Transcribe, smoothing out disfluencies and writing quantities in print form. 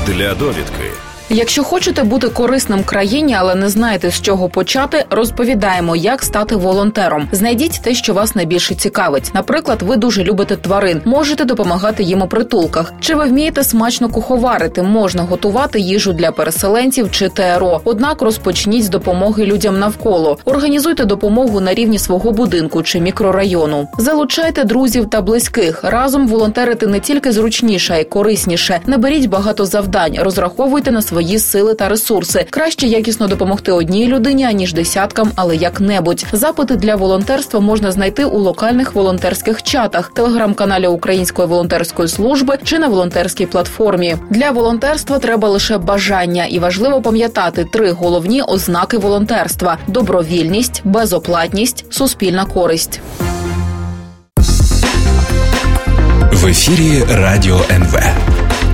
Для довідки. Якщо хочете бути корисним країні, але не знаєте, з чого почати, розповідаємо, як стати волонтером. Знайдіть те, що вас найбільше цікавить. Наприклад, ви дуже любите тварин, можете допомагати їм у притулках. Чи ви вмієте смачно куховарити, можна готувати їжу для переселенців чи ТРО. Однак розпочніть з допомоги людям навколо. Організуйте допомогу на рівні свого будинку чи мікрорайону. Залучайте друзів та близьких. Разом волонтерити не тільки зручніше, а й корисніше. Не беріть багато завдань, розраховуйте на свої сили та ресурси. Краще якісно допомогти одній людині, аніж десяткам, але як-небудь. Запити для волонтерства можна знайти у локальних волонтерських чатах, телеграм-каналі Української волонтерської служби чи на волонтерській платформі. Для волонтерства треба лише бажання. І важливо пам'ятати 3 головні ознаки волонтерства – добровільність, безоплатність, суспільна користь. В ефірі Радіо НВ.